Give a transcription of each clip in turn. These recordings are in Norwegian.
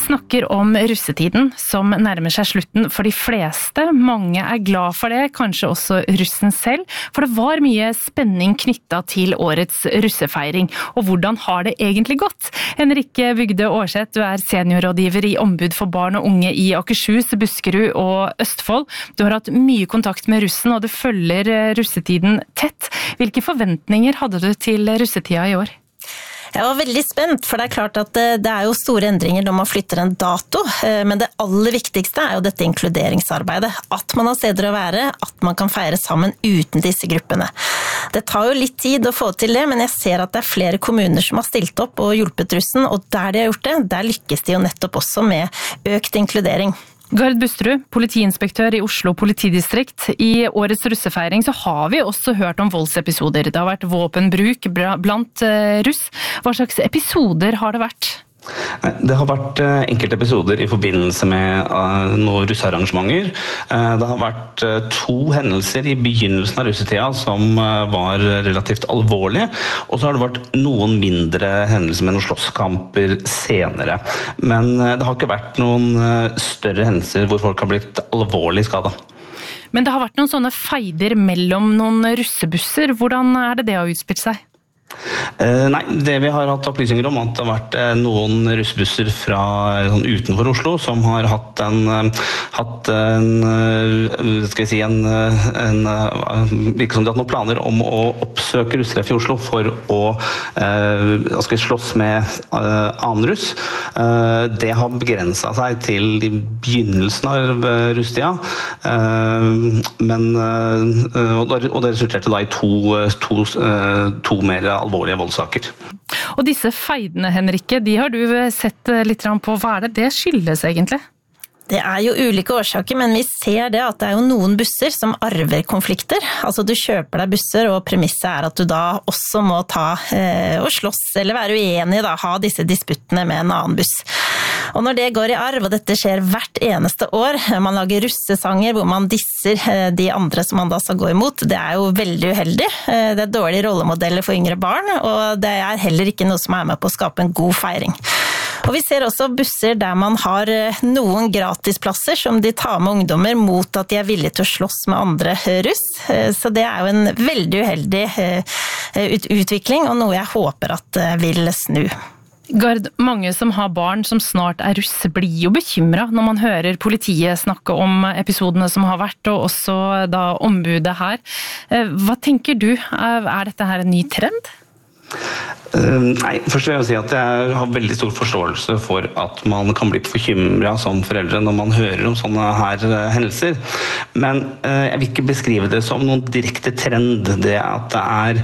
snakker om russetiden som nærmer seg slutten for de fleste. Mange glad for det, kanskje også russen selv, for det var mye spenning knyttet til årets russefeiring. Og hvordan har det egentlig gått? Henrikke Bygde Aarseth, du seniorrådgiver i Ombud for barn og unge i Akershus, Buskerud og Østfold. Du har hatt mye kontakt med russen, og du følger russetiden tett. Hvilke forventninger hadde du til russetida i år? Jeg var veldig spent, for det klart at det jo store endringer når man flytter en dato, men det aller viktigste jo dette inkluderingsarbeidet. At man har steder å være, at man kan feire sammen uten disse gruppene. Det tar jo litt tid å få til det, men jeg ser at det flere kommuner som har stilt opp og hjulpet russen, og der de har gjort det, der lykkes de jo nettopp også med økt inkludering. Gard Busterud, politiinspektør i Oslo politidistrikt. I årets russefeiring så har vi også hørt om voldsepisoder. Det har vært våpenbruk blant russ. Hva slags episoder har det vært? Det har vært enkelte episoder i forbindelse med noen russearrangementer. Det har vært 2 hendelser i begynnelsen av russetida som var relativt alvorlige, og så har det vært noen mindre hendelser med noen slåsskamper senere. Men det har ikke vært noen større hendelser hvor folk har blitt alvorlig skadet. Men det har vært noen sånne feider mellom noen russebusser. Hvordan det har utspilt seg? Nei, det vi har hatt opplysninger om at det har vært noen russebusser fra utenfor Oslo som har hatt virker som de har hatt noen planer om å oppsøke russetreff i Oslo for å slåss med annen russ. Det har begrenset seg til i begynnelsen av russetida, og det resulterte da i to mer alvorlige voldssaker. Og disse feidene, Henrikke, de har du sett litt på. Hva det skyldes egentlig? Det jo ulike årsaker, men vi ser det at det jo noen busser som arver konflikter. Altså du kjøper deg busser, og premisset at du da også må ta og slåss, eller være uenig, da, ha disse disputtene med en annen buss. Og når det går i arv, og dette skjer hvert eneste år, man lager russesanger hvor man disser de andre som man da skal gå imot, det jo veldig uheldig. Det dårlige rollemodeller for yngre barn, og det heller ikke noe som med på å skape en god feiring. Og vi ser også busser der man har noen gratisplasser som de tar med ungdommer mot at de villige til å slåss med andre russ. Så det jo en veldig uheldig utvikling, og noe jeg håper at vil snu. Gard, mange som har barn som snart russ, blir jo bekymret når man hører politiet snakke om episodene som har vært, og også da ombudet her. Hva tenker du? Dette her en ny trend? Nei, først vil jeg si at jeg har veldig stor forståelse for at man kan bli bekymret som foreldre når man hører om sånne her hendelser. Men jeg vil ikke beskrive det som noen direkte trend, det at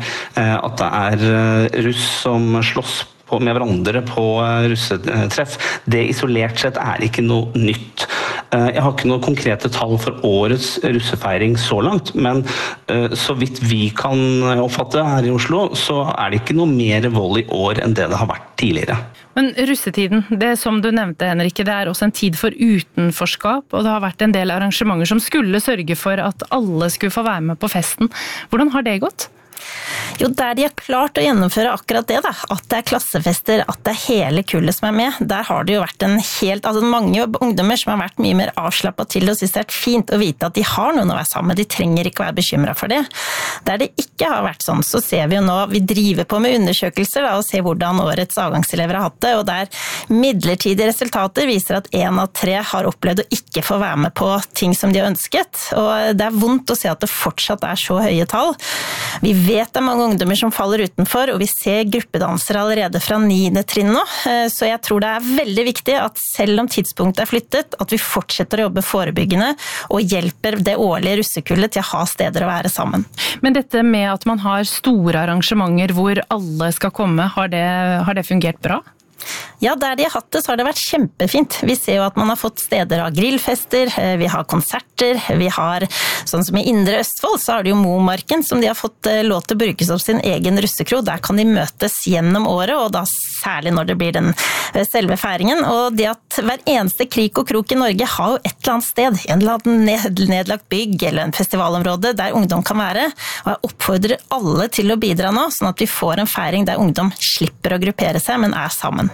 det russ som slåss med hverandre på russetreff. Det isolert sett ikke noe nytt. Jeg har ikke noen konkrete tall for årets russefeiring så langt, men så vidt vi kan oppfatte her i Oslo, så det ikke noe mer vold i år enn det har vært tidligere. Men russetiden, det som du nevnte, Henrikke, det også en tid for utenforskap, og det har vært en del arrangementer som skulle sørge for at alle skulle få være med på festen. Hvordan har det gått? Jo, der de har klart å gjennomføre akkurat det, da, at det klassefester, at det hele kullet som med, der har det jo vært mange ungdommer som har vært mye mer avslappet til og synes det fint å vite at de har noen å være sammen med, de trenger ikke være bekymret for det. Der det ikke har vært sånn, så ser vi jo nå, vi driver på med undersøkelser da, og ser hvordan årets avgangselever har hatt det, og der midlertidige resultater viser at 1 av 3 har opplevd å ikke få være med på ting som de har ønsket, og det vondt å se at det fortsatt så høye tall. Vi vet det mange ungdommer som faller utenfor, og vi ser gruppedanser allerede fra 9. trinn nå, så jeg tror det veldig viktig at selv om tidspunktet flyttet, at vi fortsetter å jobbe forebyggende og hjelper det årlige russekullet til å ha steder å være sammen. Men dette med at man har store arrangementer hvor alle skal komme, har det fungert bra? Ja, der de har hatt det, så har det vært kjempefint. Vi ser jo at man har fått steder av grillfester, vi har konserter, vi har, sånn som i Indre Østfold, så har det jo Momarken, som de har fått lov til å bruke som sin egen russekro. Der kan de møtes gjennom året, og da særlig når det blir den selve feiringen. Og det at hver eneste krik og krok i Norge har jo et eller annet sted, en eller annen nedlagt bygg eller en festivalområde der ungdom kan være. Og jeg oppfordrer alle til å bidra nå, sånn at vi får en feiring der ungdom slipper å gruppere seg, men sammen.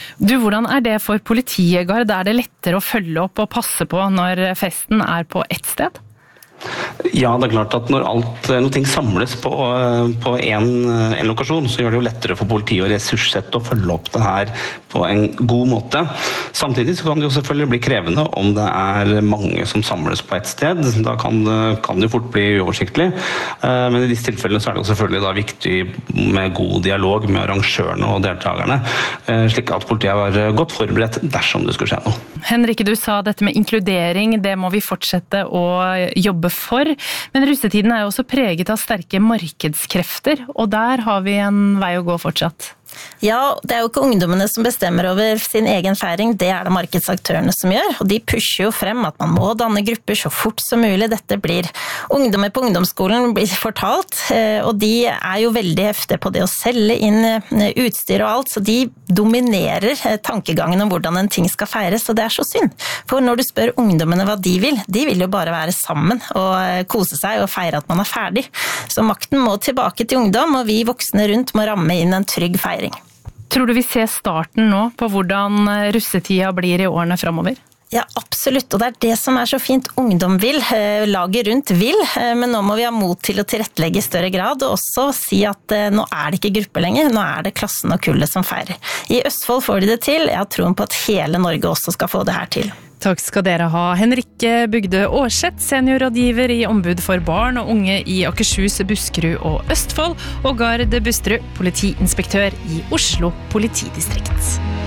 Du, hvordan det for politiet, Gard? Det lettere å følge opp og passe på når festen på ett sted? Ja, det klart at når ting samles på en lokasjon, så gjør det jo lettere for politiet å ressurssette og følge opp det her på en god måte. Samtidig så kan det jo selvfølgelig bli krevende om det mange som samles på ett sted. Da kan det fort bli uoversiktlig. Men i disse tilfellene så det jo selvfølgelig da viktig med god dialog med arrangørene og deltakerne, slik at politiet var godt forberedt dersom det skulle skje noe. Henrike, du sa dette med inkludering, det må vi fortsette å jobbe for. Men russetiden jo også preget av sterke markedskrefter, og der har vi en vei å gå fortsatt. Ja, det jo ikke ungdommene som bestemmer over sin egen feiring, det det markedsaktørene som gjør, og de pusher jo frem at man må danne grupper så fort som mulig. Dette blir ungdommer på ungdomsskolen blir fortalt, og de jo veldig heftige på det å selge inn utstyr og alt, så de dominerer tankegangen om hvordan en ting skal feires, og det så synd. For når du spør ungdommene hva de vil jo bare være sammen og kose seg og feire at man ferdig. Så makten må tilbake til ungdom, og vi voksne rundt må ramme inn en trygg feiring. Tror du vi ser starten nå på hvordan russetida blir i årene fremover? Ja, absolutt, og det det som så fint. Ungdom vil, laget rundt vil, men nå må vi ha mot til å tilrettelegge i større grad, og også si at nå det ikke gruppe lenger, nå det klassen og kullet som feirer. I Østfold får de det til, jeg har troen på at hele Norge også skal få det her til. Takk skal dere ha, Henrike Bugde Aarseth, seniorrådgiver i Ombud for barn og unge i Akershus, Buskerud og Østfold, og Gard Busterud, politiinspektør i Oslo politidistrikt.